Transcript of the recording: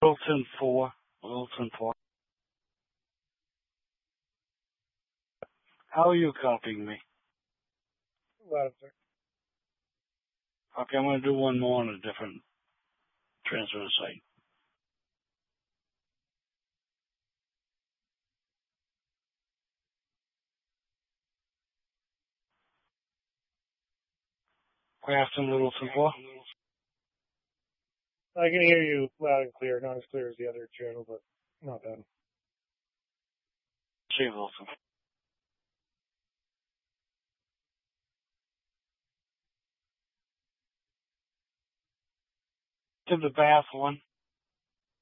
Wilson 4. Wilson 4. How are you copying me? Loud, sir. Okay, I'm going to do one more on a different transfer site. Grafton, Littleton 4. I can hear you loud and clear. Not as clear as the other channel, but not bad. See Wilson. To the bath one.